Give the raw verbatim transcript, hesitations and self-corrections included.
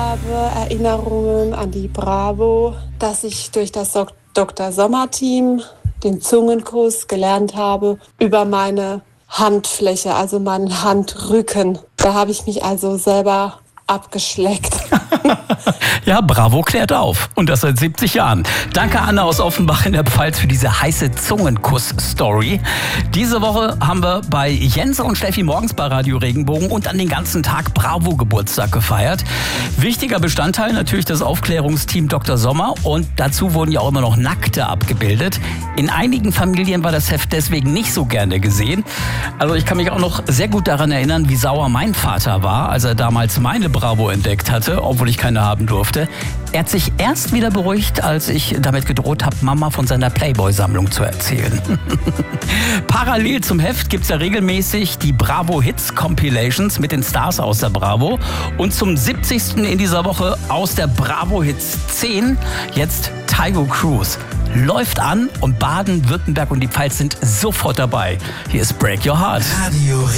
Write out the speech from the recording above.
habe Erinnerungen an die Bravo, dass ich durch das Doktor Sommer-Team den Zungenkuss gelernt habe über meine Handfläche, also meinen Handrücken. Da habe ich mich also selber abgeschleckt. Ja, Bravo klärt auf. Und das seit siebzig Jahren. Danke, Anna aus Offenbach in der Pfalz, für diese heiße Zungenkuss-Story. Diese Woche haben wir bei Jens und Steffi morgens bei Radio Regenbogen und an den ganzen Tag Bravo-Geburtstag gefeiert. Wichtiger Bestandteil natürlich das Aufklärungsteam Doktor Sommer. Und dazu wurden ja auch immer noch Nackte abgebildet. In einigen Familien war das Heft deswegen nicht so gerne gesehen. Also ich kann mich auch noch sehr gut daran erinnern, wie sauer mein Vater war, als er damals meine Bravo entdeckt hatte, obwohl ich keine haben durfte. Er hat sich erst wieder beruhigt, als ich damit gedroht habe, Mama von seiner Playboy-Sammlung zu erzählen. Parallel zum Heft gibt es ja regelmäßig die Bravo-Hits-Compilations mit den Stars aus der Bravo. Und zum siebzigsten in dieser Woche aus der Bravo-Hits zehn jetzt Taio Cruz. Läuft an und Baden, Württemberg und die Pfalz sind sofort dabei. Hier ist Break Your Heart. Radio